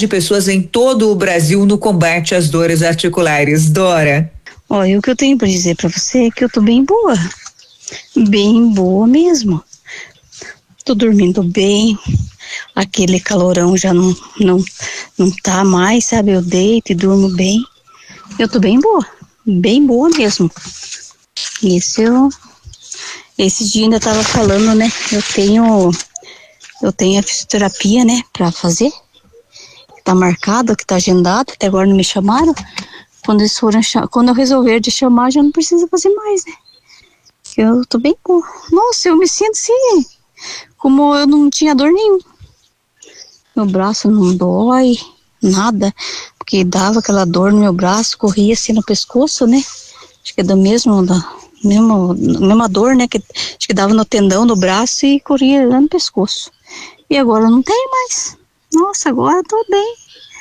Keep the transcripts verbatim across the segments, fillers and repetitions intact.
de pessoas em todo o Brasil no combate às dores articulares. Dora. Olha, o que eu tenho para dizer para você é que eu tô bem boa, bem boa mesmo. Tô dormindo bem, aquele calorão já não, não, não tá mais, sabe? Eu deito e durmo bem. Eu tô bem boa, bem boa mesmo. Isso eu, esse dia ainda tava falando, né? Eu tenho, eu tenho a fisioterapia, né? Pra fazer. Tá marcado, que tá agendado, até agora não me chamaram. Quando eles forem, quando eu resolver de chamar, já não precisa fazer mais, né? Eu tô bem boa. Nossa, eu me sinto assim, como eu não tinha dor nenhuma. Meu braço não dói, nada, porque dava aquela dor no meu braço, corria assim no pescoço, né? Acho que é do mesmo, da mesmo, mesma dor, né? Que, acho que dava no tendão do braço e corria lá no pescoço. E agora não tem mais. Nossa, agora eu tô bem,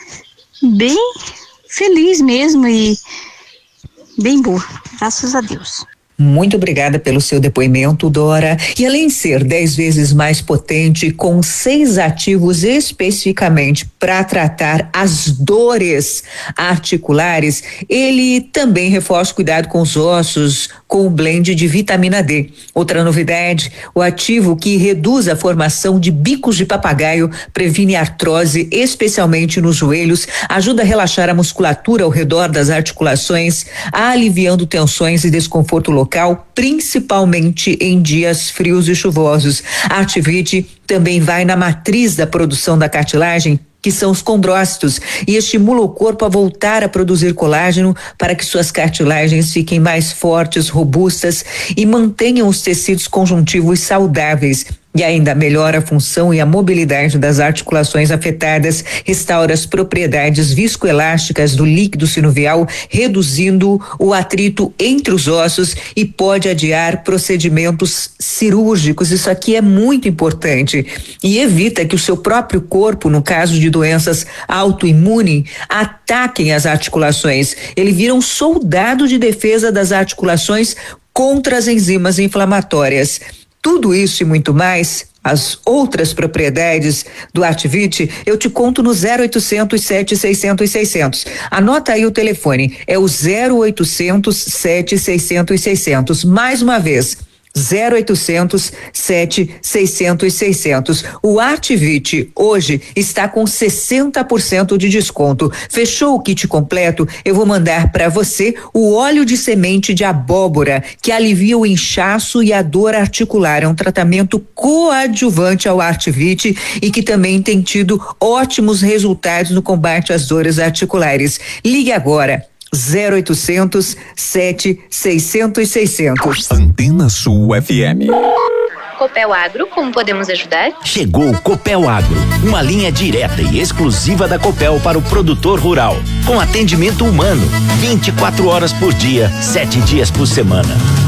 bem feliz mesmo e bem boa, graças a Deus. Muito obrigada pelo seu depoimento, Dora. E além de ser dez vezes mais potente, com seis ativos especificamente para tratar as dores articulares, ele também reforça o cuidado com os ossos, com o blend de vitamina D. Outra novidade, o ativo que reduz a formação de bicos de papagaio, previne artrose, especialmente nos joelhos, ajuda a relaxar a musculatura ao redor das articulações, aliviando tensões e desconforto local, principalmente em dias frios e chuvosos. A Ativite também vai na matriz da produção da cartilagem, que são os condrócitos, e estimula o corpo a voltar a produzir colágeno para que suas cartilagens fiquem mais fortes, robustas e mantenham os tecidos conjuntivos saudáveis. E ainda melhora a função e a mobilidade das articulações afetadas, restaura as propriedades viscoelásticas do líquido sinovial, reduzindo o atrito entre os ossos e pode adiar procedimentos cirúrgicos. Isso aqui é muito importante e evita que o seu próprio corpo, no caso de doenças autoimunes, ataquem as articulações. Ele vira um soldado de defesa das articulações contra as enzimas inflamatórias. Tudo isso e muito mais, as outras propriedades do Ativite, eu te conto no zero oitocentos, sete seiscentos, seiscentos. Anota aí o telefone, é o zero oitocentos, sete seiscentos, seiscentos. Mais uma vez, zero oitocentos, sete seiscentos, seiscentos. O Ativite hoje está com sessenta por cento de desconto. Fechou o kit completo? Eu vou mandar para você o óleo de semente de abóbora, que alivia o inchaço e a dor articular. É um tratamento coadjuvante ao Ativite e que também tem tido ótimos resultados no combate às dores articulares. Ligue agora. zero oitocentos, sete seiscentos, seiscentos. Antena Sul F M. Copel Agro, como podemos ajudar? Chegou o Copel Agro, uma linha direta e exclusiva da Copel para o produtor rural, com atendimento humano, vinte e quatro horas por dia, sete dias por semana.